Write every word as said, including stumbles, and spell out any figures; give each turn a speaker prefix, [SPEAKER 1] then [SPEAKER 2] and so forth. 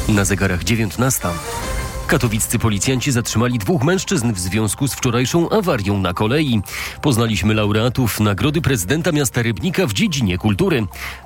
[SPEAKER 1] Na zegarach dziewiętnasta. Katowiccy policjanci zatrzymali dwóch mężczyzn w związku z wczorajszą awarią na kolei. Poznaliśmy laureatów Nagrody Prezydenta Miasta Rybnika w dziedzinie kultury.